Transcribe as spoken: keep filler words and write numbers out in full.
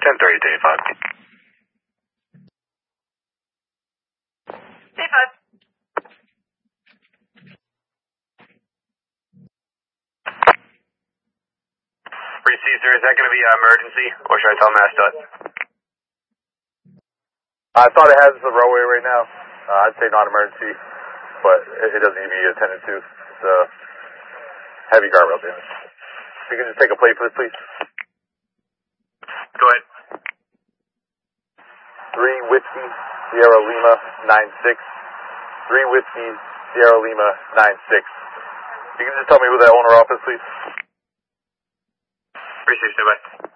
ten thirty, day five. Day five. Free Caesar, is that going to be an emergency, or should I tell MassDOT? I thought it has the roadway right now. Uh, I'd say non-emergency, but it, it doesn't need to be attended to. It's a heavy guardrail damage. If you can just take a plate for this, please. Go ahead. Three Whiskey Sierra Lima nine six. Three Whiskey Sierra Lima nine six. You can just tell me who that owner office, please. Appreciate it, bye.